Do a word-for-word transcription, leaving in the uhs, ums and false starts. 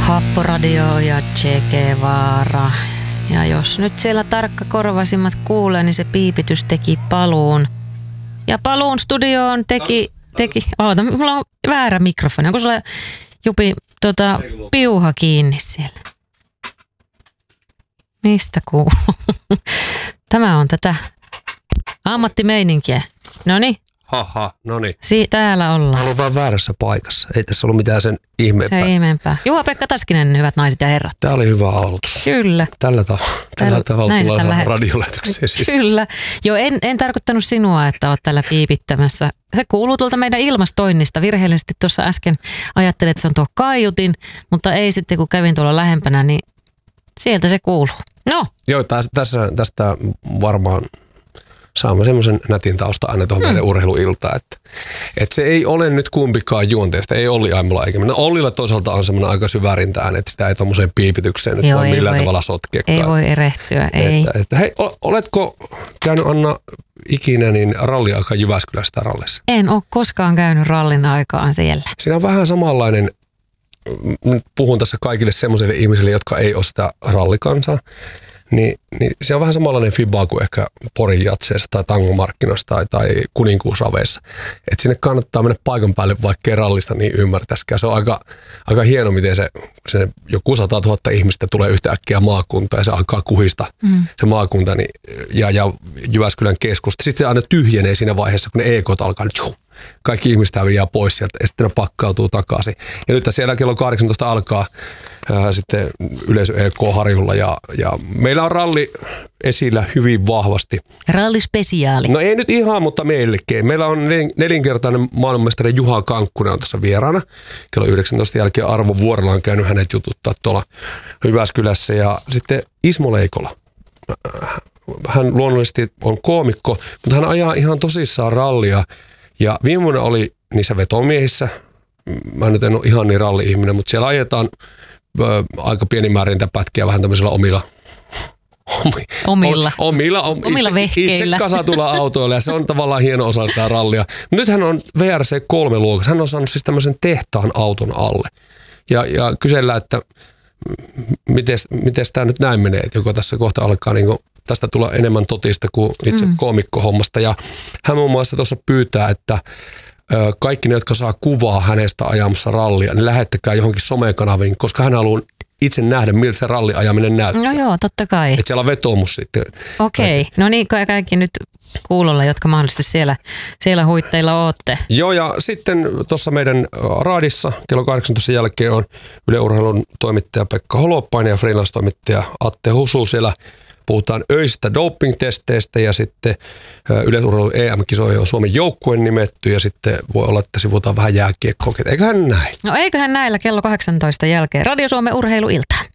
Happoradio ja Che Guevara. Ja jos nyt siellä tarkkakorvaisimmat kuulee, niin se piipitys teki paluun. Ja paluun studioon teki... teki oota, mulla on väärä mikrofoni. Onko sulla, Jupi, tota, piuha kiinni siellä? Mistä kuuluu? Tämä on tätä ammattimeininkiä. Noniin. Haha, no niin. Si- täällä ollaan. Mä olen vaan väärässä paikassa. Ei tässä ollut mitään sen ihmeempää. Se ihmeempää. Juha-Pekka Taskinen, hyvät naiset ja herrat. Tää oli hyvä aloitus. Kyllä. Tällä, ta- tällä Tällä, tavalla tullaan lähe- radiolähetykseen siis. Kyllä. Joo, en, en tarkoittanut sinua, että oot täällä piipittämässä. Se kuuluu tuolta meidän ilmastoinnista. Virheellisesti tuossa äsken ajattelin, että se on tuo kaiutin, mutta ei sitten kun kävin tuolla lähempänä, niin sieltä se kuuluu. No. Joo, tässä, tässä, tästä varmaan saamme semmoisen nätin tausta aina tuohon hmm. meidän urheiluiltaan, että, että se ei ole nyt kumpikaan juonteesta, ei Olli Aimola eikä minä. Ollilla toisaalta on semmoinen aika syvärintä ääni, että sitä ei tommoseen piipitykseen nyt Joo, voi millään voi, tavalla sotkekaan. Ei voi erehtyä, ei. Että, että, hei, oletko käynyt Anna ikinä niin ralliaika Jyväskylästä rallissa? En ole koskaan käynyt rallin aikaan siellä. Siinä on vähän samanlainen, nyt puhun tässä kaikille semmoisille ihmisille, jotka ei ole sitä rallikansaa, Niin, niin se on vähän samanlainen fibaa kuin ehkä Porin jatseessa tai tangomarkkinoissa tai, tai kuninkuusaveissa. Että sinne kannattaa mennä paikan päälle, vaikka kerrallista niin ymmärtäisikään. Se on aika, aika hieno, miten se, se joku sata tuhatta ihmistä tulee yhtäkkiä maakuntaan ja se alkaa kuhista mm. se maakunta niin, ja, ja Jyväskylän keskusta. Sitten se aina tyhjenee siinä vaiheessa, kun ne E K:t alkaa, niin kaikki ihmiset häviää pois sieltä ja sitten ne pakkautuu takaisin. Ja nyt siellä kello kahdeksantoista alkaa ää, sitten yleisö E K-harjulla ja, ja meillä on ralli esillä hyvin vahvasti. Rallispesiaali. No ei nyt ihan, mutta meillekin. Meillä on nelinkertainen maailmanmestari Juha Kankkunen on tässä vieraana. Kello yhdeksäntoista jälkeen Arvo Vuorela on käynyt hänet jututtaa tuolla Jyväskylässä ja sitten Ismo Leikola. Hän luonnollisesti on koomikko, mutta hän ajaa ihan tosissaan rallia. Ja viime vuonna oli niissä vetomiehissä, mä nyt en ole ihan niin ralli-ihminen, mutta siellä ajetaan ö, aika pieni määrä niitä pätkiä vähän tämmöisillä omilla omilla, omilla, om, omilla itse, itse kasatulla autoilla ja se on tavallaan hieno osa sitä rallia. Nyt hän on V R C kolme luokassa, hän on saanut siis tämmöisen tehtaan auton alle ja, ja kysellään, että miten tämä nyt näin menee, että joko tässä kohta alkaa niin kuin, tästä tulla enemmän totista kuin itse mm. koomikkohommasta. Ja hän muun muassa tuossa pyytää, että ö, kaikki ne, jotka saa kuvaa hänestä ajamassa rallia, niin lähettäkää johonkin somekanaviin, koska hän haluaa itse nähdä, miltä se ralliajaminen näyttää. No joo, totta kai. Että siellä on vetoomus sitten. Okei, okay. No niin, kaikki nyt kuulolla, jotka mahdollisesti siellä, siellä huitteilla ootte. Joo, ja sitten tuossa meidän raadissa kello kahdeksantoista jälkeen on Yle Urheilun toimittaja Pekka Holopainen ja freelance-toimittaja Atte Husu. Siellä puhutaan öisistä doping-testeistä ja sitten Yleisurheilun E M-kisoihin on Suomen joukkue nimetty ja sitten voi olla, että sivutaan vähän jääkiekkoa. Eiköhän näin? No eiköhän näillä kello kahdeksantoista jälkeen Radio Suomen urheiluilta.